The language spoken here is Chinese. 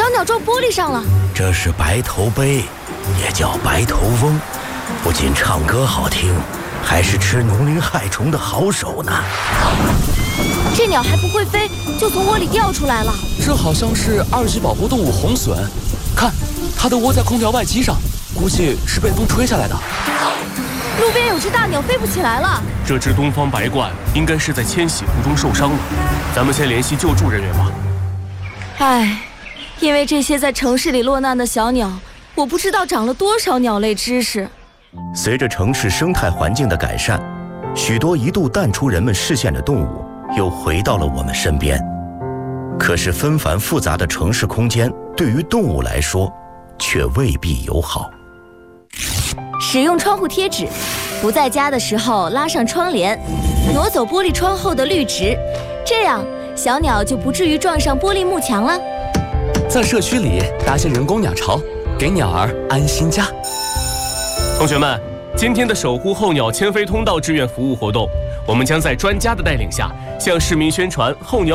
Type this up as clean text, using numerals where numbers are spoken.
鸟撞玻璃上了。 这是白头鹎，也叫白头翁，不仅唱歌好听，还是吃农林害虫的好手呢。 这鸟还不会飞，就从窝里掉出来了。 这好像是2级保护动物红隼，看，它的窝在空调外机上，估计是被风吹下来的。 路边有只大鸟飞不起来了。 这只东方白鹳应该是在迁徙途中受伤了，咱们先联系救助人员吧。 唉，因为这些在城市里落难的小鸟，我不知道长了多少鸟类知识。 随着城市生态环境的改善，许多一度淡出人们视线的动物又回到了我们身边。可是纷繁复杂的城市空间对于动物来说却未必友好。 使用窗户贴纸，不在家的时候拉上窗帘，挪走玻璃窗后的绿植，这样小鸟就不至于撞上玻璃幕墙了。 在社区里搭些人工鸟巢，给鸟儿安心家。 同学们，今天的守护候鸟迁飞通道志愿服务活动，我们将在专家的带领下，向市民宣传候鸟